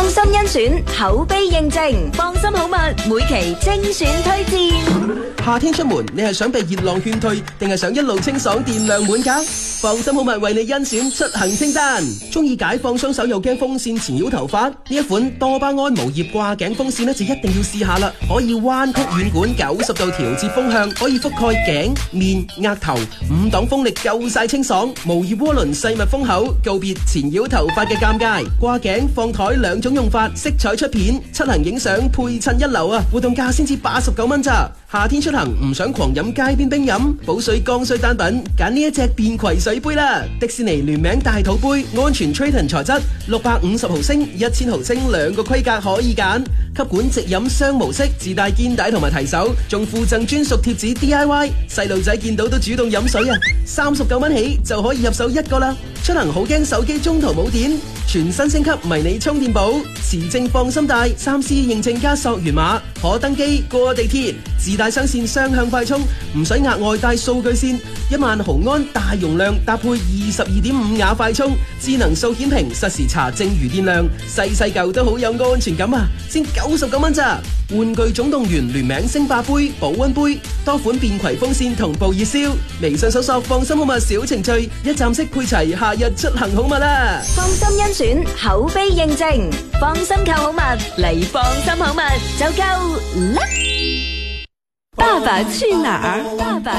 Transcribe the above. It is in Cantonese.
放心甄選，口碑認證，放心好物每期精選推薦。 夏天出門，你係想被熱浪勸退，定係想一路清爽電量滿格？放心好物為你甄選出行清單。中意解放雙手又驚風扇纏繞頭髮？呢一款多巴胺無葉掛頸風扇就一定要試下啦！可以彎曲軟管90度調節風向，可以覆蓋頸、面、額頭，5檔風力夠晒清爽。無葉渦輪細密封口，告別纏繞頭髮嘅尷尬。掛頸放台兩種用法，色彩出片，出行影相配襯一流啊！活動價先至89蚊咋。夏天出行唔想狂飲街邊冰飲，補水剛需單品，揀呢一隻便攜水杯啦！迪士尼聯名大肚杯，安全 Triton 材質，650毫升、1000毫升兩個規格可以揀。吸管直飲雙模式，自帶肩帶同埋提手，仲附贈專屬貼紙 DIY， 細路仔見到都主動飲水啊！39蚊起就可以入手一個啦。出行好驚手機中途冇電，全新升級迷你充電寶，持證放心帶，3C 認證加溯源碼，可登機過地鐵，自帶雙線雙向快充，唔使額外帶數據線，1萬毫安大容量搭配22.5瓦快充，智能數顯屏實時查證餘電量，細細嚿都好有安全感啊！先99蚊咋？玩具總動員聯名星霸杯、保溫杯，多款便攜風扇同步熱銷，微信搜索放心好物小程序，一站式配齊夏日出行好物啦！ 放心甄選，口碑認證，放心購好物嚟放心好物就夠啦！ 爸爸去哪兒？爸爸